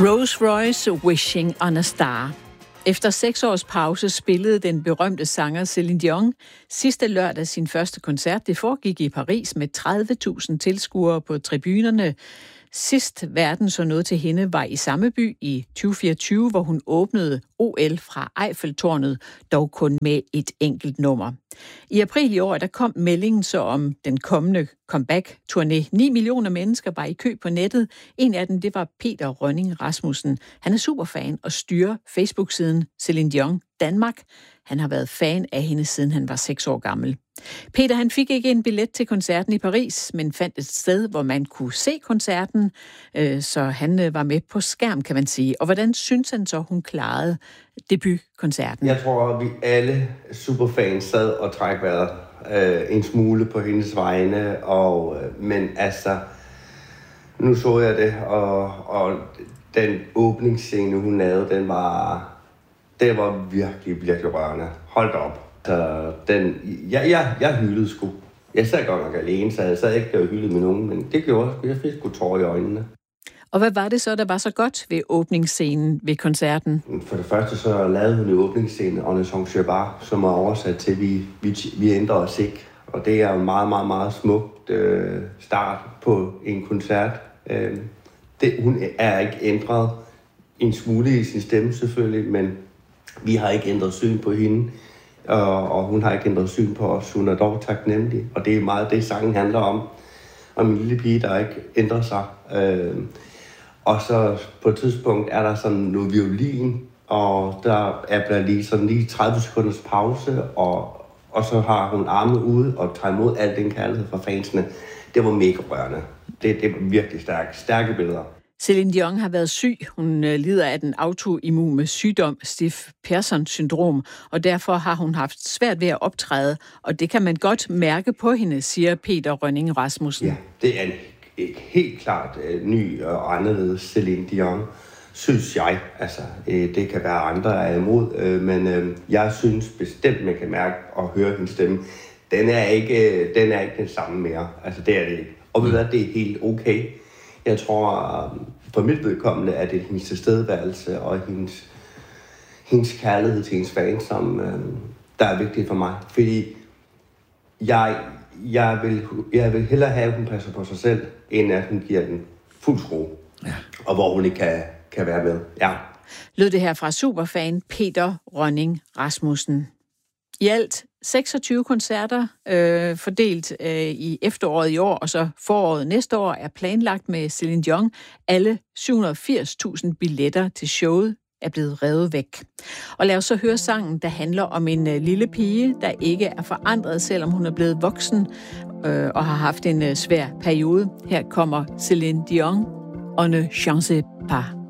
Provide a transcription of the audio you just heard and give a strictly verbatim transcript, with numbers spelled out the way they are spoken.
Rolls-Royce Wishing on a Star. Efter seks års pause spillede den berømte sanger Celine Dion sidste lørdag sin første koncert. Det foregik i Paris med tredive tusind tilskuere på tribunerne. Sidst verden så noget til hende var i samme by i tyve fireogtyve, hvor hun åbnede O L fra Eiffeltårnet, dog kun med et enkelt nummer. I april i år, der kom meldingen så om den kommende comeback-turné. ni millioner mennesker var i kø på nettet. En af dem, det var Peter Rønning Rasmussen. Han er superfan og styrer Facebook-siden Celine Dion Danmark. Han har været fan af hende, siden han var seks år gammel. Peter, han fik ikke en billet til koncerten i Paris, men fandt et sted, hvor man kunne se koncerten, så han var med på skærm, kan man sige. Og hvordan synes han så, hun klarede debutkoncerten? Jeg tror, at vi alle superfans sad og træk vejret øh, en smule på hendes vegne, og, øh, men altså, nu så jeg det, og, og den åbningsscene, hun lavede, den var, det var virkelig, virkelig rørende. Hold da op. Så den, jeg, jeg, jeg hyldede sgu. Jeg sad godt nok alene, så jeg sad ikke og hyldede med nogen, men det gjorde jeg. Jeg fik sgu tårer i øjnene. Og hvad var det så, der var så godt ved åbningsscenen ved koncerten? For det første så lavede hun i åbningsscenen On ne change pas, som er oversat til, vi, vi, vi ændrer os ikke. Og det er en meget, meget, meget smukt øh, start på en koncert. Øh, det, hun er ikke ændret en smule i sin stemme selvfølgelig, men vi har ikke ændret syn på hende. Og, og hun har ikke ændret syn på os. Hun er dog taknemmelig, og det er meget det, sangen handler om. Om en lille pige, der ikke ændrer sig. Øh, og så på et tidspunkt er der sådan noget violin, og der er der lige sådan lige tredive sekunders pause, og, og så har hun arme ude og tager imod al den kærlighed fra fansene. Det var mega rørende. Det, det var virkelig stærke, stærke billeder. Celine Dion har været syg. Hun lider af den autoimmune sygdom, Stiff Person-syndrom, og derfor har hun haft svært ved at optræde, og det kan man godt mærke på hende, siger Peter Rønning Rasmussen. Ja, det er en, et helt klart uh, ny og anderledes Celine Dion, synes jeg. Altså, uh, det kan være andre, der er imod, uh, men uh, jeg synes bestemt, man kan mærke og høre hendes stemme. Den er ikke, uh, den er ikke den samme mere. Altså, det er det ikke. Og ved du hvad, det er helt okay. Jeg tror, for mit vedkommende, at det er hendes tilstedeværelse og hendes, hendes kærlighed til hendes fans, som øh, der er vigtigt for mig. Fordi jeg, jeg, vil, jeg vil hellere have, at hun passer på sig selv, end at hun giver den fuld skrue. Ja. Og hvor hun ikke kan, kan være med. Ja. Lød det her fra superfan Peter Rønning Rasmussen. I alt seksogtyve koncerter øh, fordelt øh, i efteråret i år, og så foråret næste år er planlagt med Celine Dion. Alle syv hundrede og firs tusind billetter til showet er blevet revet væk. Og lad os så høre sangen, der handler om en øh, lille pige, der ikke er forandret, selvom hun er blevet voksen øh, og har haft en øh, svær periode. Her kommer Celine Dion, On ne change pas.